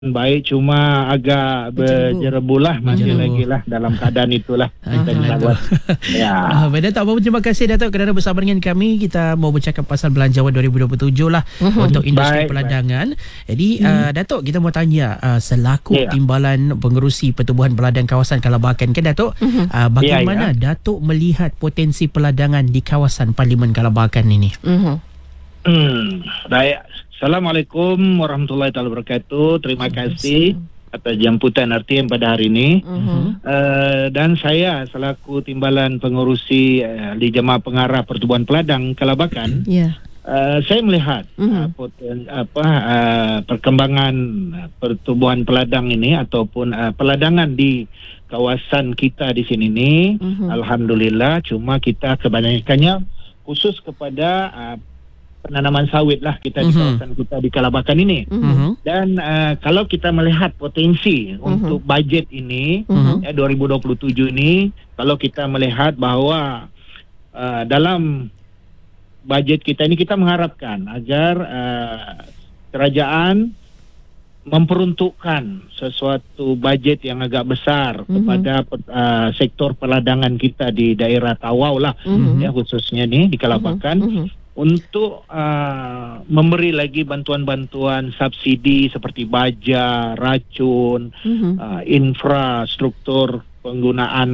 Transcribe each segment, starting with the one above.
baik, cuma agak berjerebulah, masih lagi lah dalam keadaan itulah kita dirawat. Ya. Baik Datuk, terima kasih Datuk kerana bersama dengan kami. Kita mau bercakap pasal Belanjawan 2027 lah untuk industri peladangan. Jadi Datuk, kita mau tanya selaku Timbalan Pengerusi Pertubuhan Peladang Kawasan Kalabakan kan Datuk, bagaimana Datuk melihat potensi peladangan di kawasan Parlimen Kalabakan ini? Baik. Assalamualaikum warahmatullahi wabarakatuh. Terima kasih atas jemputan RTM pada hari ini. Dan saya selaku Timbalan Pengurusi di Jemaah Pengarah Pertubuhan Peladang Kalabakan, saya melihat perkembangan pertubuhan peladang ini ataupun peladangan di kawasan kita di sini ni, alhamdulillah, cuma kita kebanyakannya khusus kepada penanaman sawit lah kita di kawasan kita di Kalabakan ini. Dan kalau kita melihat potensi untuk bajet ini 2027 ini, kalau kita melihat bahawa dalam bajet kita ini kita mengharapkan agar kerajaan memperuntukkan sesuatu bajet yang agak besar kepada sektor peladangan kita di daerah Tawau lah, ya, khususnya ni di Kalabakan, untuk memberi lagi bantuan-bantuan subsidi seperti baja, racun, infrastruktur penggunaan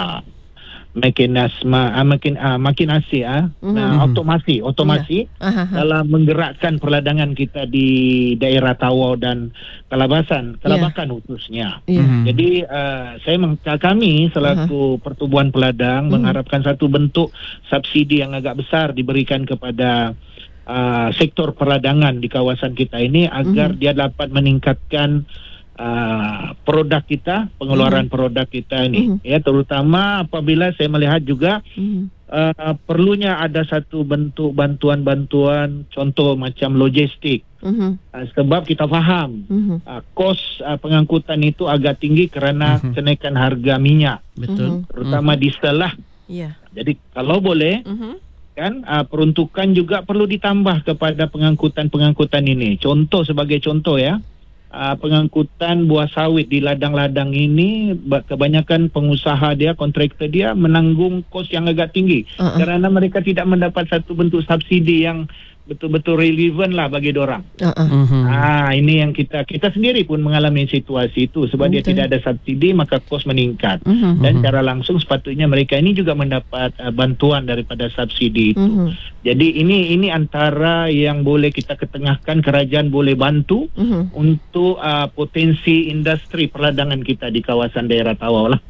makinasi, otomasi dalam menggerakkan perladangan kita di daerah Tawau dan Kalabakan khususnya. Jadi kami selaku Pertubuhan Peladang mengharapkan satu bentuk subsidi yang agak besar diberikan kepada sektor perladangan di kawasan kita ini agar dia dapat meningkatkan produk kita, pengeluaran produk kita ini, ya, terutama apabila saya melihat juga perlunya ada satu bentuk bantuan-bantuan, contoh macam logistik, sebab kita faham kos pengangkutan itu agak tinggi kerana kenaikan harga minyak, terutama diesel lah. Jadi kalau boleh kan peruntukan juga perlu ditambah kepada pengangkutan ini. Sebagai contoh ya, pengangkutan buah sawit di ladang-ladang ini, kebanyakan pengusaha dia, kontraktor dia menanggung kos yang agak tinggi kerana mereka tidak mendapat satu bentuk subsidi yang betul-betul relevan lah bagi dorang. Ini yang kita sendiri pun mengalami situasi itu, sebab dia tidak ada subsidi maka kos meningkat, dan secara langsung sepatutnya mereka ini juga mendapat bantuan daripada subsidi itu. Jadi ini antara yang boleh kita ketengahkan, kerajaan boleh bantu untuk potensi industri perladangan kita di kawasan daerah Tawau lah.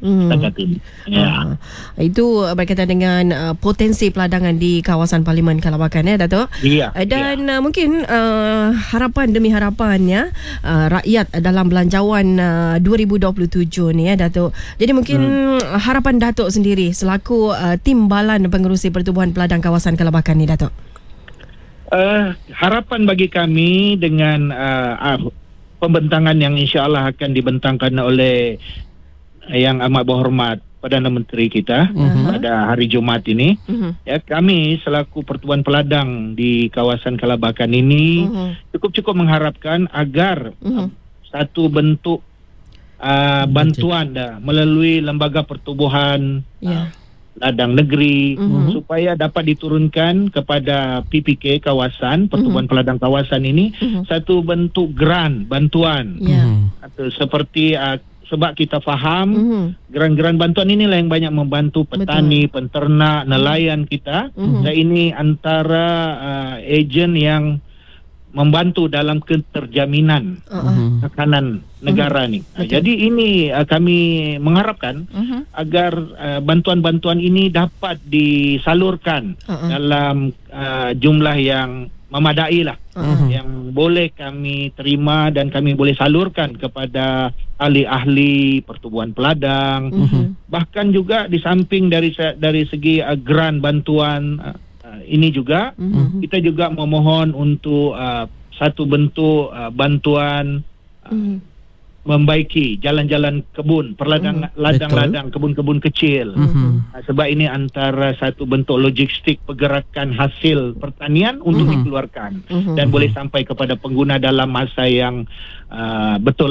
Itu berkaitan dengan potensi peladangan di kawasan Parlimen Kalabakan, ya Datuk? Dan mungkin harapan demi harapannya rakyat dalam Belanjawan 2027 ni, ya Datuk. Jadi mungkin harapan Datuk sendiri selaku Timbalan Pengerusi Pertubuhan Peladang Kawasan Kalabakan ni, Datuk. Harapan bagi kami dengan pembentangan yang insya-Allah akan dibentangkan oleh Yang Amat Berhormat Perdana Menteri kita pada hari Jumaat ini, ya, kami selaku Pertubuhan Peladang di kawasan Kalabakan ini cukup mengharapkan agar satu bentuk bantuan melalui Lembaga Pertubuhan Ladang Negeri supaya dapat diturunkan kepada PPK kawasan, Pertubuhan Peladang Kawasan ini, satu bentuk grant, bantuan, atau seperti sebab kita faham geran-geran bantuan inilah yang banyak membantu petani, penternak, nelayan kita. Dan ini antara ejen yang membantu dalam keterjaminan makanan negara ni. Jadi ini kami mengharapkan agar bantuan-bantuan ini dapat disalurkan dalam jumlah yang memadai lah, yang boleh kami terima dan kami boleh salurkan kepada ahli-ahli pertubuhan peladang. Bahkan juga di samping dari segi grant bantuan ini juga, kita juga memohon untuk satu bentuk bantuan membaiki jalan-jalan kebun, ladang-ladang, kebun-kebun kecil. Sebab ini antara satu bentuk logistik pergerakan hasil pertanian untuk dikeluarkan dan boleh sampai kepada pengguna dalam masa yang betul